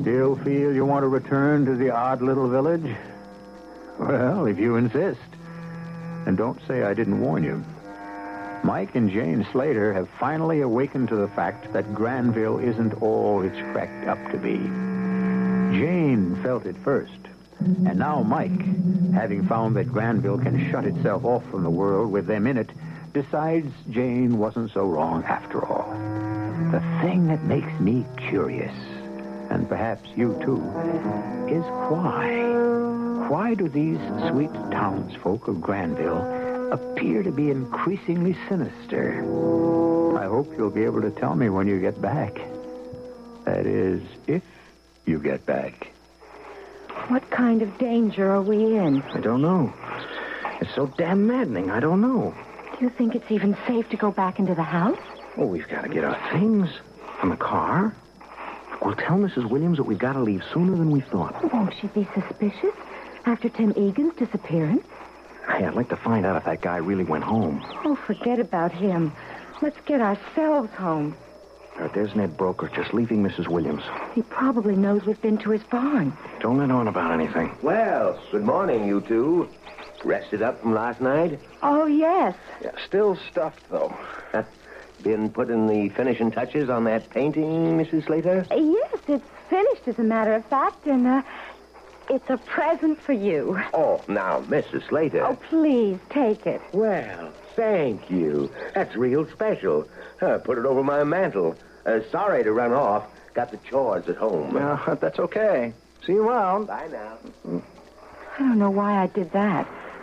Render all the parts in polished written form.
Still feel you want to return to the odd little village? Well, if you insist. And don't say I didn't warn you. Mike and Jane Slater have finally awakened to the fact that Granville isn't all it's cracked up to be. Jane felt it first. And now Mike, having found that Granville can shut itself off from the world with them in it, decides Jane wasn't so wrong after all. The thing that makes me curious, and perhaps you too, is why? Why do these sweet townsfolk of Granville appear to be increasingly sinister? I hope you'll be able to tell me when you get back. That is, if you get back. What kind of danger are we in? I don't know. It's so damn maddening. I don't know. Do you think it's even safe to go back into the house? Oh, we've got to get our things from the car. We'll tell Mrs. Williams that we've got to leave sooner than we thought. Won't she be suspicious after Tim Egan's disappearance? Hey, I'd like to find out if that guy really went home. Oh, forget about him. Let's get ourselves home. There's Ned Broker just leaving Mrs. Williams. He probably knows we've been to his barn. Don't let on about anything. Well, good morning, you two. Rested up from last night? Oh, yes. Yeah, still stuffed, though. Been putting the finishing touches on that painting, Mrs. Slater? Yes, it's finished, as a matter of fact, and it's a present for you. Oh, now, Mrs. Slater. Oh, please, take it. Well, thank you. That's real special. Put it over my mantle. Sorry to run off. Got the chores at home. No, that's okay. See you around. Bye now. I don't know why I did that.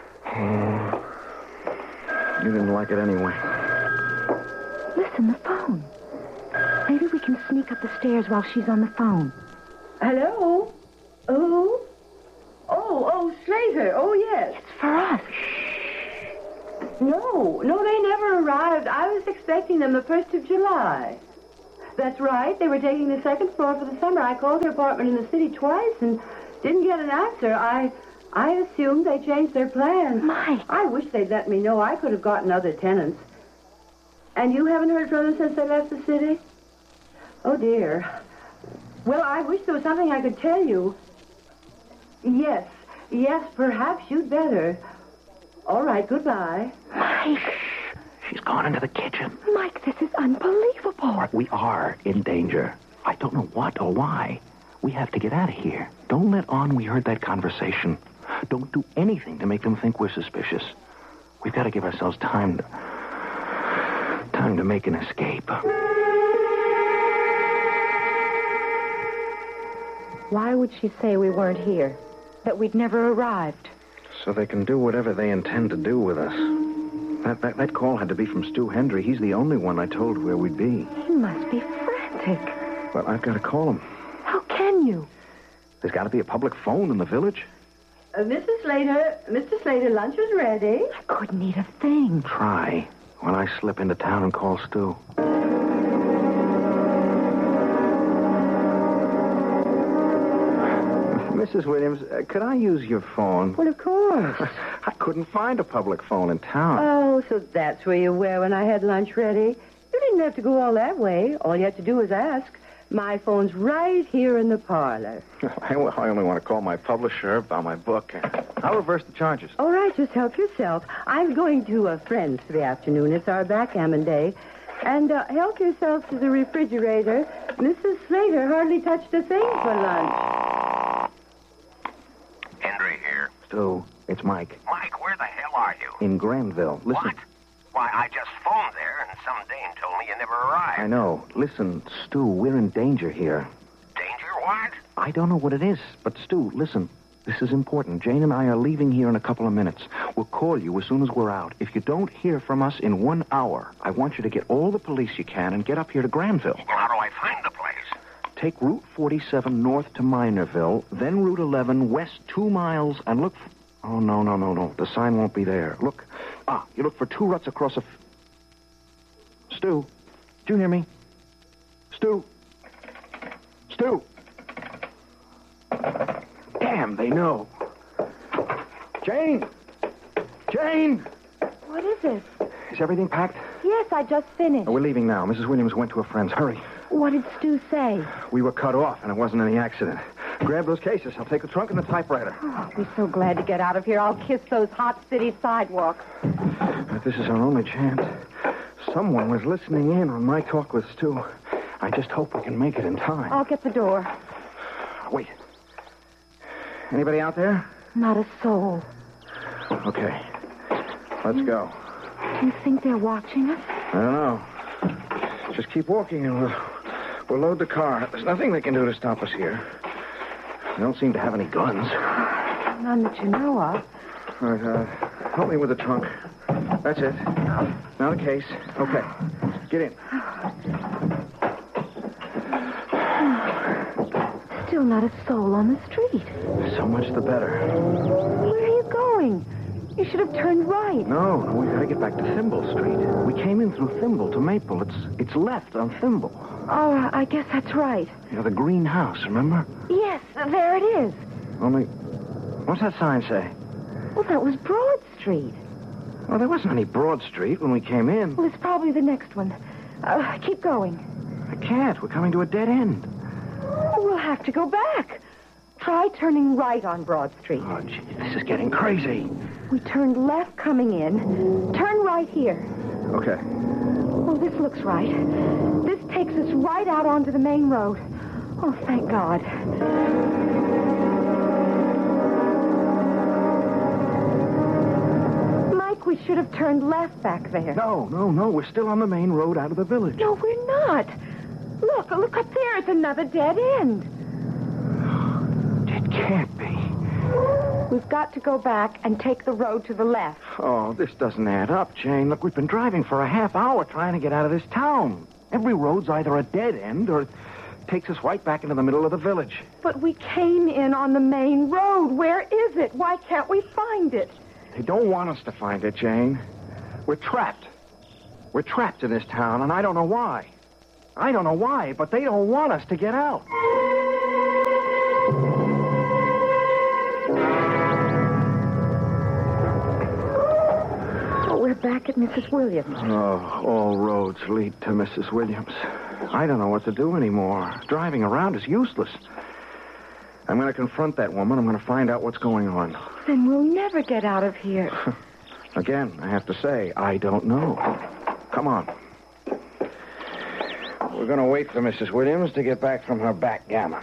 You didn't like it anyway. Listen, the phone. Maybe we can sneak up the stairs while she's on the phone. Hello? Who? Oh, Slater. Oh, yes. It's for us. No, they never arrived. I was expecting them the 1st of July. That's right. They were taking the 2nd floor for the summer. I called their apartment in the city twice and didn't get an answer. I assumed they changed their plans. Mike. I wish they'd let me know. I could have gotten other tenants. And you haven't heard from them since they left the city? Oh, dear. Well, I wish there was something I could tell you. Yes, perhaps you'd better. All right, goodbye. Mike. She's gone into the kitchen. Mike, this is unbelievable. We are in danger. I don't know what or why. We have to get out of here. Don't let on we heard that conversation. Don't do anything to make them think we're suspicious. We've got to give ourselves time to make an escape. Why would she say we weren't here? That we'd never arrived? So they can do whatever they intend to do with us. That call had to be from Stu Hendry. He's the only one I told where we'd be. He must be frantic. Well, I've got to call him. How can you? There's got to be a public phone in the village. Mrs. Slater, Mr. Slater, lunch is ready. I couldn't eat a thing. Try when I slip into town and call Stu. Mrs. Williams, could I use your phone? Well, of course. I couldn't find a public phone in town. Oh, so that's where you were when I had lunch ready. You didn't have to go all that way. All you had to do was ask. My phone's right here in the parlor. I only want to call my publisher about my book. I'll reverse the charges. All right, just help yourself. I'm going to a friend's for the afternoon. It's our backgammon day. And help yourself to the refrigerator. Mrs. Slater hardly touched a thing for lunch. Henry here. Stu, it's Mike. Mike, where the hell are you? In Granville. Listen. What? Why, I just phoned there, and some dame told me you never arrived. I know. Listen, Stu, we're in danger here. Danger? What? I don't know what it is, but Stu, listen. This is important. Jane and I are leaving here in a couple of minutes. We'll call you as soon as we're out. If you don't hear from us in 1 hour, I want you to get all the police you can and get up here to Granville. Well, how do I find the place? Take Route 47 north to Minorville, then Route 11 west 2 miles, and look... Oh, no. The sign won't be there. Look. You look for 2 ruts across a... Stu, did you hear me? Stu. Damn, they know. Jane! What is it? Is everything packed? Yes, I just finished. We're leaving now. Mrs. Williams went to a friend's. Hurry. What did Stu say? We were cut off, and it wasn't any accident. Grab those cases. I'll take the trunk and the typewriter. Oh, I'll be so glad to get out of here. I'll kiss those hot city sidewalks. But this is our only chance. Someone was listening in on my talk with Stu. I just hope we can make it in time. I'll get the door. Wait. Anybody out there? Not a soul. Okay. Let's go. Do you think they're watching us? I don't know. Just keep walking and we'll load the car. There's nothing they can do to stop us here. They don't seem to have any guns. None that you know of. All right, help me with the trunk. That's it. Now the case. Okay. Get in. Still not a soul on the street. So much the better. Where are you going? You should have turned right. No, we gotta get back to Thimble Street. We came in through Thimble to Maple. It's left on Thimble. Oh, I guess that's right. You know, the green house, remember? Yes, there it is. Only, what's that sign say? Well, that was Broad Street. Oh, there wasn't any Broad Street when we came in. Well, it's probably the next one. Keep going. I can't. We're coming to a dead end. We'll have to go back. Try turning right on Broad Street. Oh, gee, this is getting crazy. We turned left coming in. Turn right here. Okay. Oh, this looks right. This takes us right out onto the main road. Oh, thank God. Mike, we should have turned left back there. No. We're still on the main road out of the village. No, we're not. Look up there. It's another dead end. It can't be. We've got to go back and take the road to the left. Oh, this doesn't add up, Jane. Look, we've been driving for a half hour trying to get out of this town. Every road's either a dead end or it takes us right back into the middle of the village. But we came in on the main road. Where is it? Why can't we find it? They don't want us to find it, Jane. We're trapped. We're trapped in this town, and I don't know why. I don't know why, but they don't want us to get out. Oh, we're back at Mrs. Williams. Oh, all roads lead to Mrs. Williams. I don't know what to do anymore. Driving around is useless. I'm going to confront that woman. I'm going to find out what's going on. Then we'll never get out of here. Again, I have to say, I don't know. Come on. We're going to wait for Mrs. Williams to get back from her backgammon.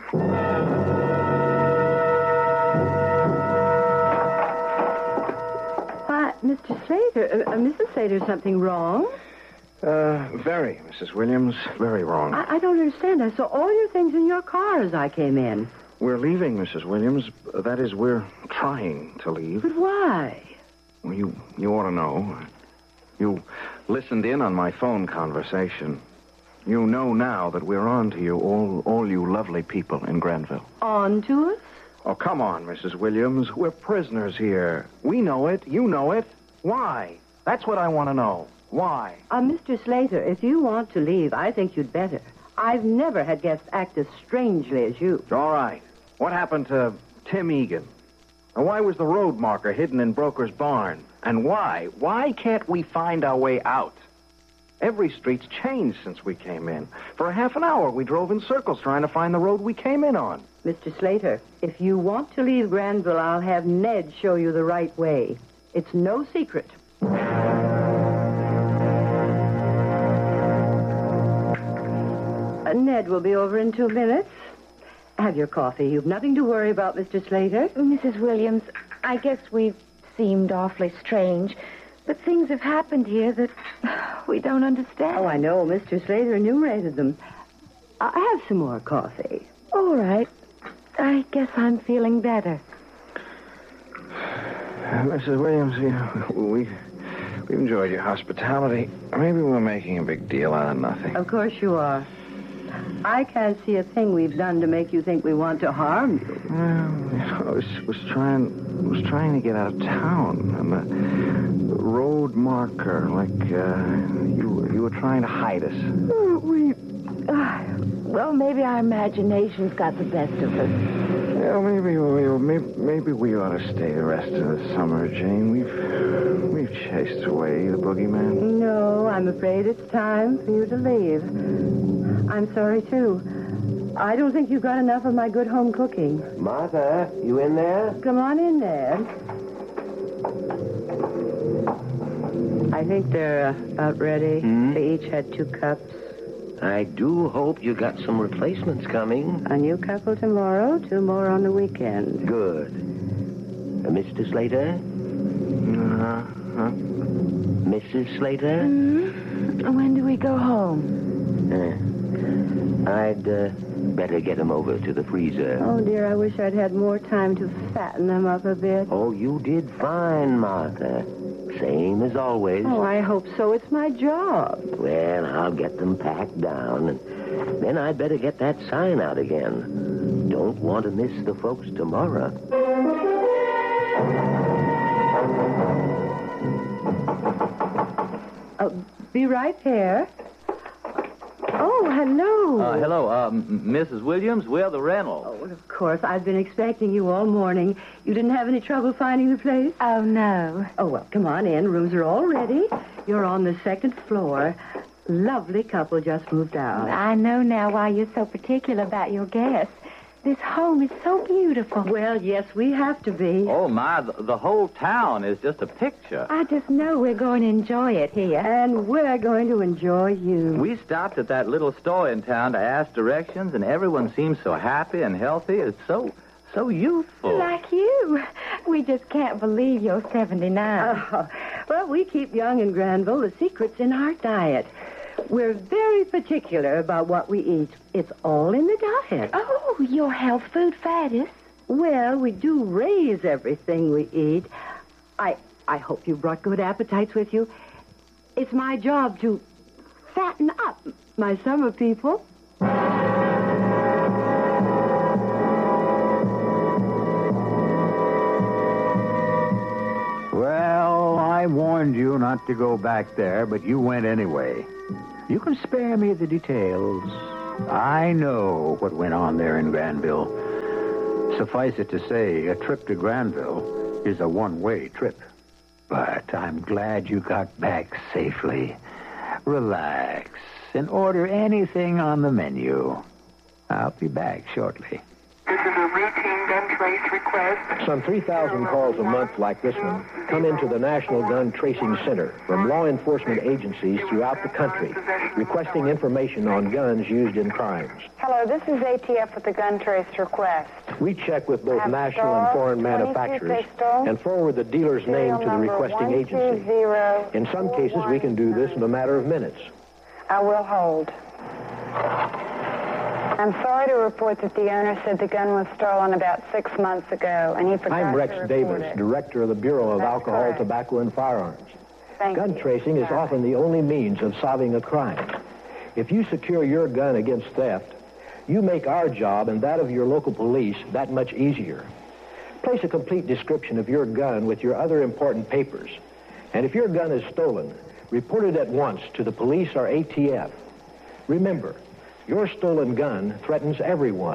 Mr. Slater, Mrs. Slater, something wrong? Very, Mrs. Williams. Very wrong. I don't understand. I saw all your things in your car as I came in. We're leaving, Mrs. Williams. That is, we're trying to leave. But why? Well, you ought to know. You listened in on my phone conversation. You know now that we're on to you, all you lovely people in Granville. On to us? Oh, come on, Mrs. Williams. We're prisoners here. We know it. You know it. Why? That's what I want to know. Why? Mr. Slater, if you want to leave, I think you'd better. I've never had guests act as strangely as you. All right. What happened to Tim Egan? And why was the road marker hidden in Broker's barn? And why? Why can't we find our way out? Every street's changed since we came in. For a half an hour, we drove in circles trying to find the road we came in on. Mr. Slater, if you want to leave Granville, I'll have Ned show you the right way. It's no secret. Ned will be over in 2 minutes. Have your coffee. You've nothing to worry about, Mr. Slater. Mrs. Williams, I guess we've seemed awfully strange, but things have happened here that we don't understand. Oh, I know. Mr. Slater enumerated them. I have some more coffee. All right. I guess I'm feeling better. Mrs. Williams, we've enjoyed your hospitality. Maybe we're making a big deal out of nothing. Of course you are. I can't see a thing we've done to make you think we want to harm you. Well, I was trying to get out of town, and the road marker, like you were trying to hide us. Well, maybe our imagination's got the best of us. Yeah, maybe we ought to stay the rest of the summer, Jane. We've chased away the boogeyman. No, I'm afraid it's time for you to leave. I'm sorry, too. I don't think you've got enough of my good home cooking. Martha, you in there? Come on in, Ned. I think they're about ready. They each had 2 cups. I do hope you got some replacements coming. A new couple tomorrow, 2 more on the weekend. Good. Mr. Slater? Mrs. Slater? When do we go home? I'd better get them over to the freezer. Oh, dear, I wish I'd had more time to fatten them up a bit. Oh, you did fine, Martha. Same as always. Oh, I hope so. It's my job. Well, I'll get them packed down, and then I'd better get that sign out again. Don't want to miss the folks tomorrow. Be right there. Oh, hello. Hello, Mrs. Williams. We're the Reynolds. Oh, well, of course. I've been expecting you all morning. You didn't have any trouble finding the place? Oh, no. Oh, well, come on in. Rooms are all ready. You're on the 2nd floor. Lovely couple just moved out. I know now why you're so particular about your guests. This home is so beautiful. Well, yes, we have to be. Oh, my, the whole town is just a picture. I just know we're going to enjoy it here. And we're going to enjoy you. We stopped at that little store in town to ask directions, and everyone seems so happy and healthy. It's so youthful. Like you. We just can't believe you're 79. Oh, well, we keep young in Granville. The secret's in our diet. We're very particular about what we eat. It's all in the diet. Oh, your health food fattest. Well, we do raise everything we eat. I hope you brought good appetites with you. It's my job to fatten up my summer people. Well, I warned you not to go back there, but you went anyway. You can spare me the details. I know what went on there in Granville. Suffice it to say, a trip to Granville is a one-way trip. But I'm glad you got back safely. Relax and order anything on the menu. I'll be back shortly. This is a routine gun trace request. Some 3,000 calls a month like this one come into the National Gun Tracing Center from law enforcement agencies throughout the country requesting information on guns used in crimes. Hello, this is ATF with the gun trace request. We check with both national and foreign manufacturers and forward the dealer's name to the requesting agency. In some cases, we can do this in a matter of minutes. I will hold. I'm sorry to report that the owner said the gun was stolen about 6 months ago, and he forgot I'm Rex to report Davis, it. Director of the Bureau of That's Alcohol, correct. Tobacco, and Firearms. Thank Gun you. tracing is Sorry. often the only means of solving a crime. If you secure your gun against theft, you make our job and that of your local police that much easier. Place a complete description of your gun with your other important papers. And if your gun is stolen, report it at once to the police or ATF. Remember, your stolen gun threatens everyone.